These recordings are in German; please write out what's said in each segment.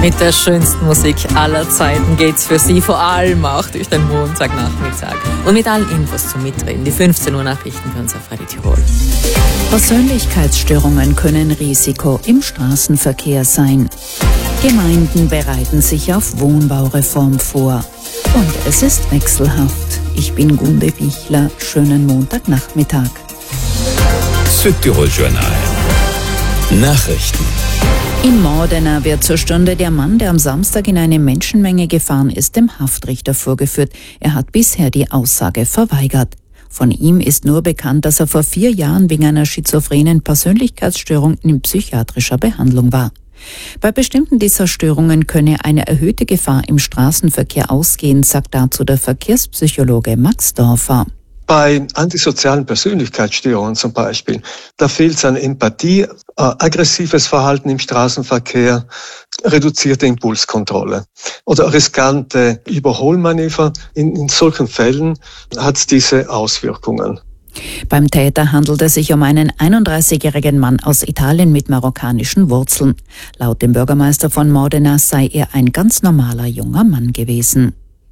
Mit der schönsten Musik aller Zeiten geht's für Sie vor allem auch durch den Montagnachmittag. Und mit allen Infos zum Mitreden, die 15 Uhr Nachrichten für uns auf Radio Tirol. Persönlichkeitsstörungen können Risiko im Straßenverkehr sein. Gemeinden bereiten sich auf Wohnbaureform vor. Und es ist wechselhaft. Ich bin Gunde Bichler. Schönen Montagnachmittag. Südtirol Journal. Nachrichten. In Modena wird zur Stunde der Mann, der am Samstag in eine Menschenmenge gefahren ist, dem Haftrichter vorgeführt. Er hat bisher die Aussage verweigert. Von ihm ist nur bekannt, dass er vor 4 Jahren wegen einer schizophrenen Persönlichkeitsstörung in psychiatrischer Behandlung war. Bei bestimmten dieser Störungen könne eine erhöhte Gefahr im Straßenverkehr ausgehen, sagt dazu der Verkehrspsychologe Max Dorfer. Bei antisozialen Persönlichkeitsstörungen zum Beispiel, da fehlt es an Empathie, aggressives Verhalten im Straßenverkehr, reduzierte Impulskontrolle oder riskante Überholmanöver. In solchen Fällen hat es diese Auswirkungen. Beim Täter handelt es sich um einen 31-jährigen Mann aus Italien mit marokkanischen Wurzeln. Laut dem Bürgermeister von Modena sei er ein ganz normaler junger Mann gewesen.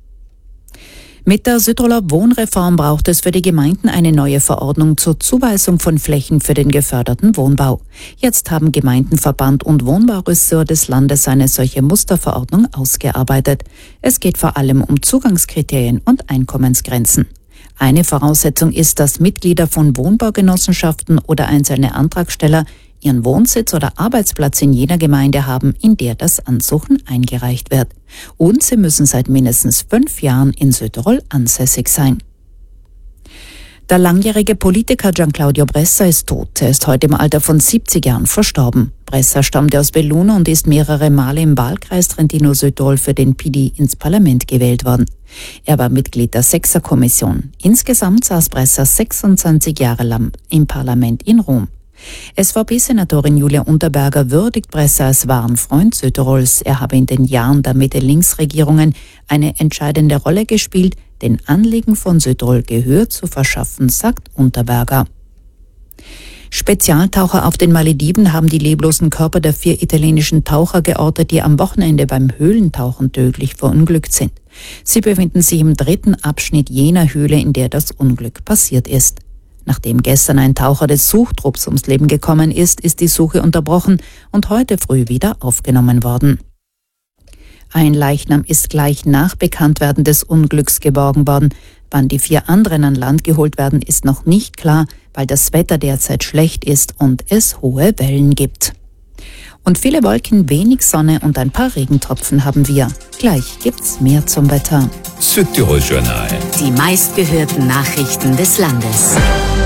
Mit der Südtiroler Wohnreform braucht es für die Gemeinden eine neue Verordnung zur Zuweisung von Flächen für den geförderten Wohnbau. Jetzt haben Gemeindenverband und Wohnbauressort des Landes eine solche Musterverordnung ausgearbeitet. Es geht vor allem um Zugangskriterien und Einkommensgrenzen. Eine Voraussetzung ist, dass Mitglieder von Wohnbaugenossenschaften oder einzelne Antragsteller ihren Wohnsitz oder Arbeitsplatz in jener Gemeinde haben, in der das Ansuchen eingereicht wird. Und sie müssen seit mindestens 5 Jahren in Südtirol ansässig sein. Der langjährige Politiker Gianclaudio Bressa ist tot. Er ist heute im Alter von 70 Jahren verstorben. Bressa stammte aus Belluno und ist mehrere Male im Wahlkreis Trentino-Südtirol für den PD ins Parlament gewählt worden. Er war Mitglied der Sechserkommission. Insgesamt saß Bressa 26 Jahre lang im Parlament in Rom. SVP-Senatorin Julia Unterberger würdigt Bressa als wahren Freund Südtirols. Er habe in den Jahren der Mitte-Links-Regierungen eine entscheidende Rolle gespielt, den Anliegen von Südtirol Gehör zu verschaffen, sagt Unterberger. Spezialtaucher auf den Malediven haben die leblosen Körper der 4 italienischen Taucher geortet, die am Wochenende beim Höhlentauchen tödlich verunglückt sind. Sie befinden sich im 3. Abschnitt jener Höhle, in der das Unglück passiert ist. Nachdem gestern ein Taucher des Suchtrupps ums Leben gekommen ist, ist die Suche unterbrochen und heute früh wieder aufgenommen worden. Ein Leichnam ist gleich nach Bekanntwerden des Unglücks geborgen worden. Wann die 4 anderen an Land geholt werden, ist noch nicht klar, weil das Wetter derzeit schlecht ist und es hohe Wellen gibt. Und viele Wolken, wenig Sonne und ein paar Regentropfen haben wir. Gleich gibt's mehr zum Wetter. Südtirol Journal. Die meistgehörten Nachrichten des Landes.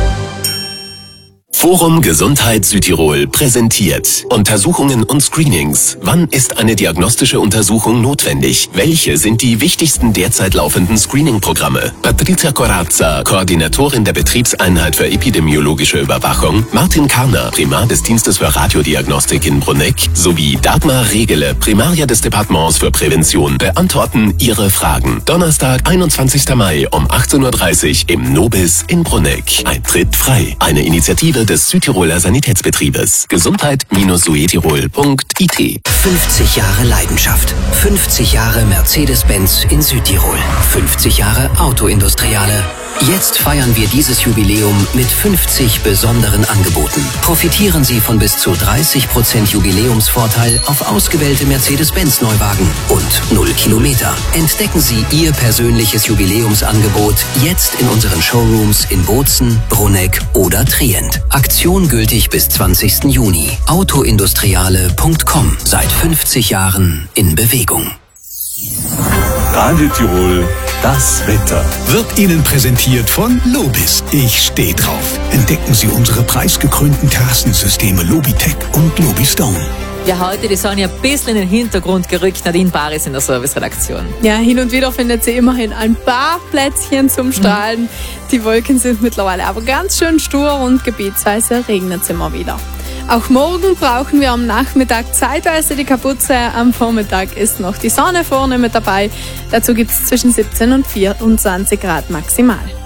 Forum Gesundheit Südtirol präsentiert Untersuchungen und Screenings. Wann ist eine diagnostische Untersuchung notwendig? Welche sind die wichtigsten derzeit laufenden Screening-Programme? Patrizia Corazza, Koordinatorin der Betriebseinheit für epidemiologische Überwachung, Martin Karner, Primar des Dienstes für Radiodiagnostik in Bruneck, sowie Dagmar Regele, Primaria des Departements für Prävention, beantworten Ihre Fragen. Donnerstag, 21. Mai um 18.30 Uhr im Nobis in Bruneck. Eintritt frei. Eine Initiative des Südtiroler Sanitätsbetriebes. Gesundheit-suetirol.it. 50 Jahre Leidenschaft. 50 Jahre Mercedes-Benz in Südtirol. 50 Jahre Autoindustriale. Jetzt feiern wir dieses Jubiläum mit 50 besonderen Angeboten. Profitieren Sie von bis zu 30% Jubiläumsvorteil auf ausgewählte Mercedes-Benz-Neuwagen und 0 Kilometer. Entdecken Sie Ihr persönliches Jubiläumsangebot jetzt in unseren Showrooms in Bozen, Bruneck oder Trient. Aktion gültig bis 20. Juni. Autoindustriale.com. Seit 50 Jahren in Bewegung. Radio Tirol, das Wetter. Wird Ihnen präsentiert von Lobis. Ich stehe drauf. Entdecken Sie unsere preisgekrönten Terrassensysteme Lobitech und Lobistone. Ja, heute die Sonne ein bisschen in den Hintergrund gerückt. Nadine Baris in der Serviceredaktion. Ja, hin und wieder findet sie immerhin ein paar Plätzchen zum Strahlen. Die Wolken sind mittlerweile aber ganz schön stur und gebietsweise regnet es immer wieder. Auch morgen brauchen wir am Nachmittag zeitweise die Kapuze. Am Vormittag ist noch die Sonne vorne mit dabei. Dazu gibt es zwischen 17 und 24 Grad maximal.